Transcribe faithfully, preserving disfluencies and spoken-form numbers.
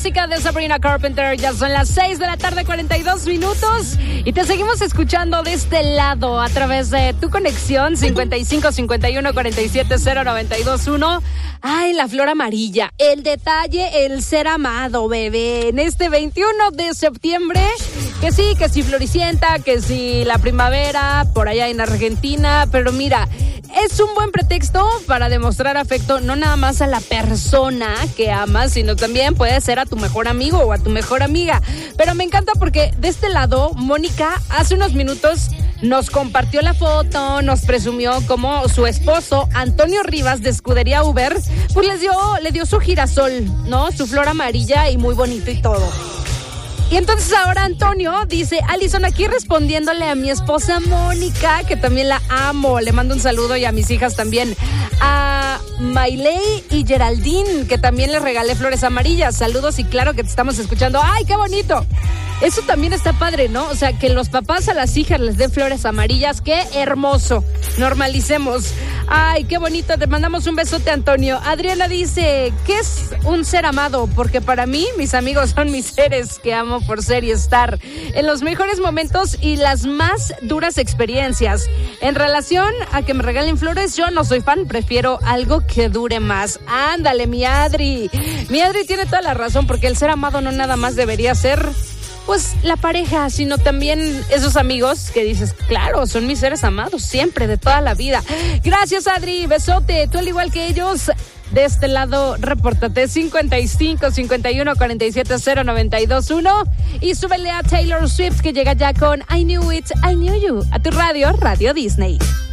música de Sabrina Carpenter. Ya son las seis de la tarde, cuarenta y dos minutos. Y te seguimos escuchando de este lado a través de tu conexión cincuenta y cinco, cincuenta y uno, cuarenta y siete, cero, noventa y dos, uno. Ay, la flor amarilla. El detalle, el ser amado, bebé. En este veintiuno de septiembre, que sí, que sí floricienta, que sí la primavera, por allá en Argentina. Pero mira, es un buen pretexto para demostrar afecto no nada más a la persona que amas, sino también puede ser a tu mejor amigo o a tu mejor amiga. Pero me encanta porque de este lado, Mónica hace unos minutos nos compartió la foto, nos presumió cómo su esposo, Antonio Rivas, de Escudería Uber, pues les dio, le dio su girasol, ¿no? Su flor amarilla y muy bonito y todo. Y entonces ahora Antonio dice, Alison, aquí respondiéndole a mi esposa Mónica, que también la amo. Le mando un saludo y a mis hijas también. A Mayley y Geraldine, que también les regalé flores amarillas. Saludos y claro que te estamos escuchando. ¡Ay, qué bonito! Eso también está padre, ¿no? O sea, que los papás a las hijas les den flores amarillas. ¡Qué hermoso! Normalicemos. ¡Ay, qué bonito! Te mandamos un besote, Antonio. Adriana dice, ¿qué es un ser amado? Porque para mí, mis amigos son mis seres que amo por ser y estar en los mejores momentos y las más duras experiencias. En relación a que me regalen flores, yo no soy fan, prefiero algo que dure más. Ándale, mi Adri. Mi Adri tiene toda la razón, porque el ser amado no nada más debería ser pues la pareja, sino también esos amigos que dices, claro, son mis seres amados, siempre, de toda la vida. Gracias, Adri, besote. Tú al igual que ellos, de este lado, repórtate cincuenta y cinco, cincuenta y uno, cuarenta y siete, cero, noventa y dos, uno y súbele a Taylor Swift, que llega ya con I Knew It, I Knew You, a tu radio, Radio Disney.